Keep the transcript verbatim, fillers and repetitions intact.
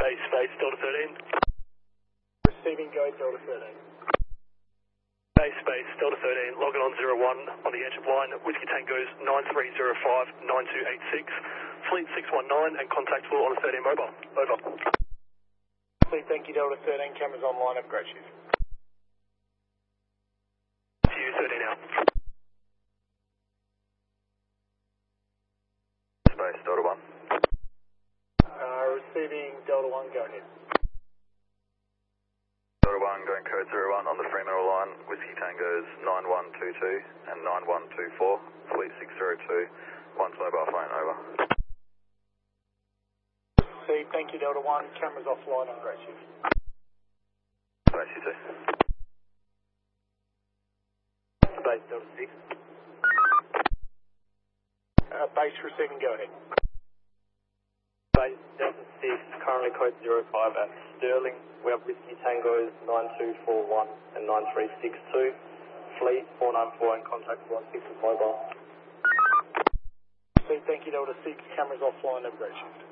Space, space, Delta thirteen. Receiving, go Delta thirteen. Space, space, Delta thirteen, logging on zero one on the edge of line, Whiskey Tango's nine three zero five nine two eight six, Fleet six one nine and contactable on the thirteen mobile. Over. Fleet, thank you Delta thirteen, cameras online, have a great shift. To you, thirteen out. Space, Delta one. Uh, receiving Delta one, go ahead. Delta one, going code zero one on the Fremantle line, Whiskey Tango's nine one two two and nine one two four, Fleet six zero two, one's mobile phone, over. Steve, thank you Delta one, cameras offline, have a great shift. Space, you too. Space, Delta six. Uh, base receiving, go ahead. Base Delta six, currently code zero five at Stirling. We have Whiskey Tango's nine two four one and nine three six two. Fleet four nine four and contactable on six mobile. Steve, thank you Delta six, cameras offline, have a great shift.